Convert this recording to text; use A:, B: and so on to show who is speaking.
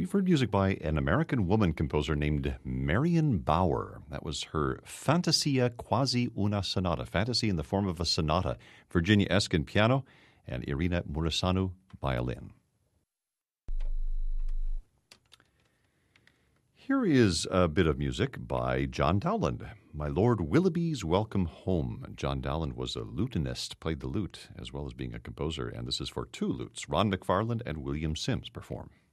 A: we've heard music by an American woman composer named Marion Bauer. That was her Fantasia Quasi una Sonata, fantasy in the form of a sonata. Virginia Eskin piano and Irina Mureșanu violin. Here is a bit of music by John Dowland, My Lord Willoughby's Welcome Home. John Dowland was a lutenist, played the lute as well as being a composer, and this is for two lutes. Ron McFarland and William Sims perform.